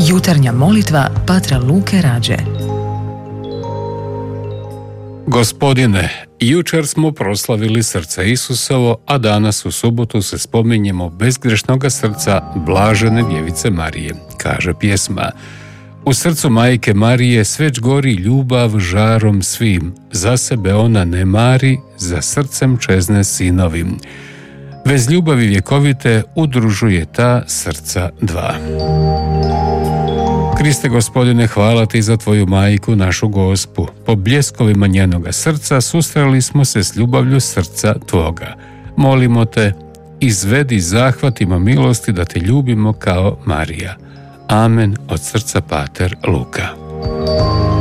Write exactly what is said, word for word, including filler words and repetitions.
Jutarnja molitva patra Luke Rađe. Gospodine, jučer smo proslavili srce Isusovo, a danas u subotu se spominjemo bezgrešnoga srca blažene djevice Marije, kaže pjesma. U srcu majke Marije sveć gori ljubav žarom svim, za sebe ona ne mari, za srcem čezne sinovim. Bez ljubavi vjekovite udružuje ta srca dva. Kriste Gospodine, hvala ti za tvoju majku, našu Gospu. Po bljeskovima njenoga srca susreli smo se s ljubavlju srca tvoga. Molimo te, izvedi zahvatima milosti da te ljubimo kao Marija. Amen, od srca Pater Luka.